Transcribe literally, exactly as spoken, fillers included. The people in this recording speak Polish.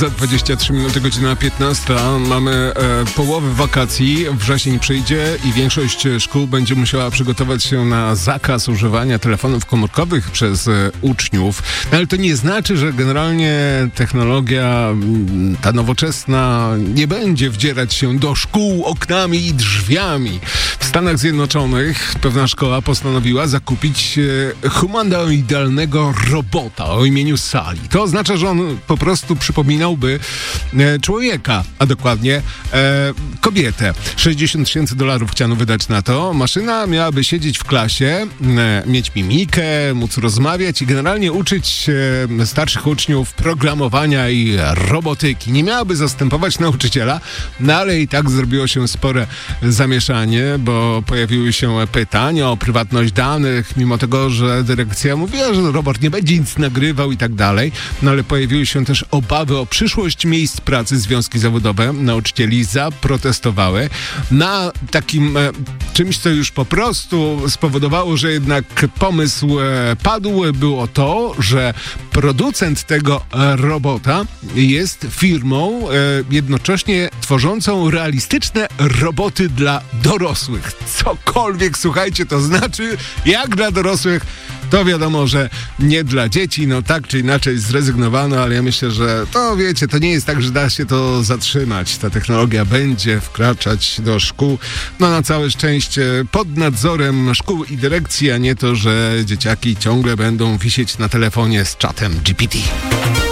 Za dwadzieścia trzy minuty, godzina piętnasta. Mamy e, połowę wakacji. Wrzesień przyjdzie i większość szkół będzie musiała przygotować się na zakaz używania telefonów komórkowych przez e, uczniów. No, ale to nie znaczy, że generalnie technologia m, ta nowoczesna nie będzie wdzierać się do szkół oknami i drzwiami. W Stanach Zjednoczonych pewna szkoła postanowiła zakupić e, humanoidalnego robota o imieniu Sally. To oznacza, że on po prostu przypominałby e, człowieka, a dokładnie e, kobietę. sześćdziesiąt tysięcy dolarów chciano wydać na to. Maszyna miałaby siedzieć w klasie, e, mieć mimikę, móc rozmawiać i generalnie uczyć e, starszych uczniów programowania i robotyki. Nie miałaby zastępować nauczyciela, no ale i tak zrobiło się spore zamieszanie, bo pojawiły się pytania o prywatność danych, mimo tego, że dyrekcja mówiła, że robot nie będzie nic nagrywał i tak dalej. No ale pojawiły się też obawy o przyszłość miejsc pracy. Związki zawodowe nauczycieli zaprotestowały na takim e, czymś, co już po prostu spowodowało, że jednak pomysł e, padł. Było to, że producent tego e, robota jest firmą e, jednocześnie tworzącą realistyczne roboty dla dorosłych. Cokolwiek, słuchajcie, to znaczy, jak dla dorosłych, to wiadomo, że nie dla dzieci, no tak czy inaczej zrezygnowano, ale ja myślę, że to wiecie, to nie jest tak, że da się to zatrzymać. Ta technologia będzie wkraczać do szkół, no na całe szczęście pod nadzorem szkół i dyrekcji, a nie to, że dzieciaki ciągle będą wisieć na telefonie z czatem G P T.